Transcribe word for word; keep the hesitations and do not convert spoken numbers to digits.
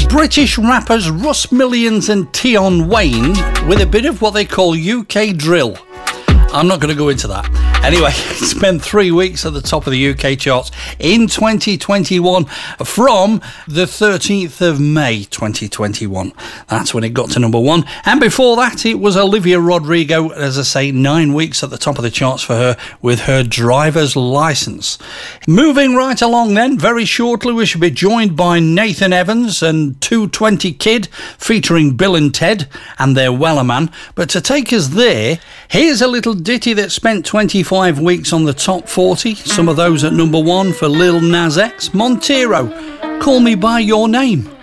British rappers Russ Millions and Tion Wayne with a bit of what they call U K drill. I'm not going to go into that. Anyway, it spent three weeks at the top of the U K charts in twenty twenty-one from the thirteenth of May twenty twenty-one. That's when it got to number one. And before that, it was Olivia Rodrigo, as I say, nine weeks at the top of the charts for her with her driver's license. Moving right along then, very shortly we should be joined by Nathan Evans and two twenty Kid featuring Bill and Ted and their Wellerman. But to take us there, here's a little ditty that spent twenty-five weeks on the top forty. Some of those at number one for Lil Nas X, Montero, Call Me By Your Name.